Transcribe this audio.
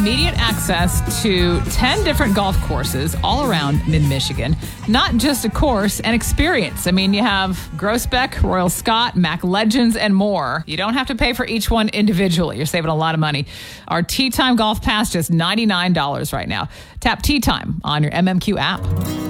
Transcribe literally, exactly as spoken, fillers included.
immediate access to ten different golf courses all around mid-Michigan. Not just a course, an experience. I mean, you have Groesbeck, Royal Scott, Mac Legends, and more. You don't have to pay for each one individually. You're saving a lot of money. Our Tee Time Golf Pass, just ninety-nine dollars right now. Tap Tee Time on your M M Q app.